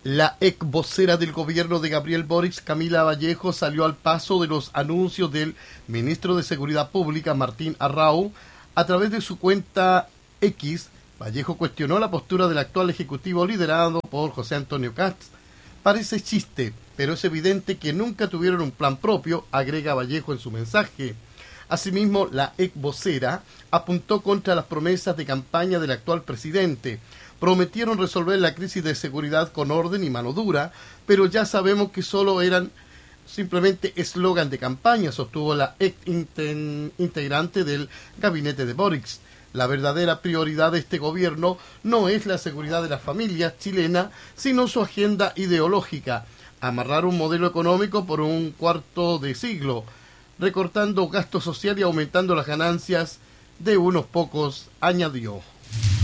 La ex vocera del gobierno de Gabriel Boric, Camila Vallejo, salió al paso de los anuncios del ministro de Seguridad Pública, Martín Arrau. A través de su cuenta X, Vallejo cuestionó la postura del actual ejecutivo liderado por José Antonio Kast. Parece chiste, pero es evidente que nunca tuvieron un plan propio, agrega Vallejo en su mensaje. Asimismo, la ex vocera apuntó contra las promesas de campaña del actual presidente. Prometieron resolver la crisis de seguridad con orden y mano dura, pero ya sabemos que solo eran simplemente eslogan de campaña, sostuvo la ex integrante del gabinete de Boric. La verdadera prioridad de este gobierno no es la seguridad de las familias chilenas, sino su agenda ideológica, amarrar un modelo económico por un cuarto de siglo, recortando gasto social y aumentando las ganancias de unos pocos, añadió.